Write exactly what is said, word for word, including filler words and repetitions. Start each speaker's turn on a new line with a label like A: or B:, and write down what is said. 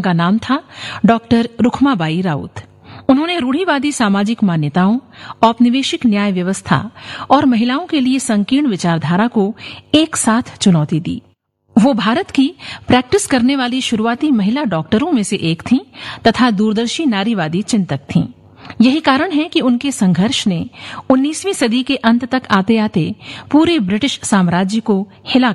A: उनका नाम था डॉक्टर रुखमाबाई राउत। उन्होंने रूढ़िवादी सामाजिक मान्यताओं, औपनिवेशिक न्याय व्यवस्था और महिलाओं के लिए संकीर्ण विचारधारा को एक साथ चुनौती दी। वो भारत की प्रैक्टिस करने वाली शुरुआती महिला डॉक्टरों में से एक थीं तथा दूरदर्शी नारीवादी चिंतक थीं। यही कारण है कि उनके संघर्ष ने उन्नीसवीं सदी के अंत तक आते आते पूरे ब्रिटिश साम्राज्य को हिला